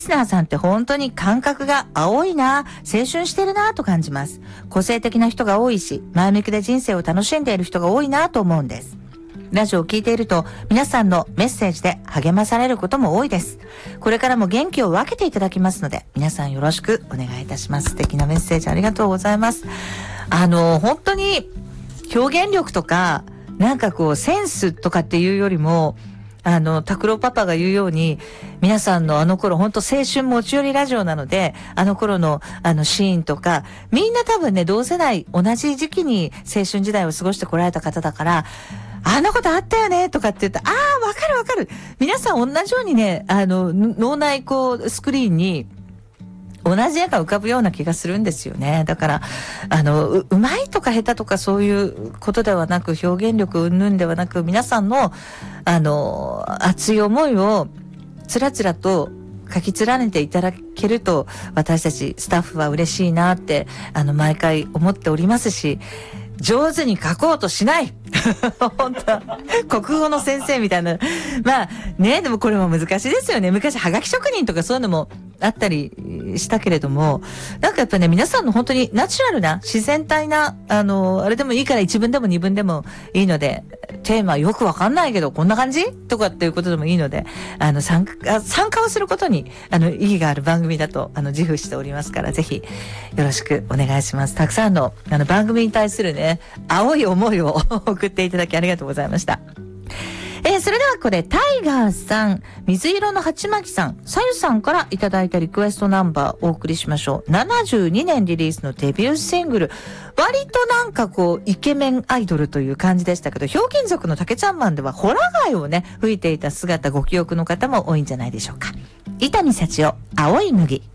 リスナーさんって本当に感覚が青いな、青春してるなと感じます。個性的な人が多いし、前向きで人生を楽しんでいる人が多いなと思うんです。ラジオを聞いていると皆さんのメッセージで励まされることも多いです。これからも元気を分けていただきますので、皆さんよろしくお願いいたします。素敵なメッセージありがとうございます。本当に表現力とか、なんかこうセンスとかっていうよりも、拓郎パパが言うように、皆さんのあの頃、本当青春持ち寄りラジオなので、あの頃のシーンとか、みんな多分ね、同世代、同じ時期に青春時代を過ごしてこられた方だから、あんなことあったよねとかって言ったら、わかるわかる。皆さん同じようにね、脳内こう、スクリーンに、同じ絵が浮かぶような気がするんですよね。だから、うまいとか下手とかそういうことではなく、表現力云々ではなく、皆さんの、熱い思いを、つらつらと書き連ねていただけると、私たちスタッフは嬉しいなって、毎回思っておりますし、上手に書こうとしない本当国語の先生みたいな。まあね、でもこれも難しいですよね。昔はがき職人とかそういうのもあったりしたけれども、なんかやっぱね、皆さんの本当にナチュラルな自然体なあれでもいいから1文でも2文でもいいので、テーマよくわかんないけどこんな感じとかっていうことでもいいので、参加をすることに意義がある番組だと自負しておりますから、ぜひよろしくお願いします。たくさんの番組に対するね、青い思いを送っていただきありがとうございました。それではこれタイガーさん、水色の鉢巻さん、さゆさんからいただいたリクエストナンバーお送りしましょう。72年リリースのデビューシングル、割となんかこうイケメンアイドルという感じでしたけど、ひょうきん族の竹ちゃんマンではホラ貝をね吹いていた姿、ご記憶の方も多いんじゃないでしょうか。伊丹幸男、青い麦。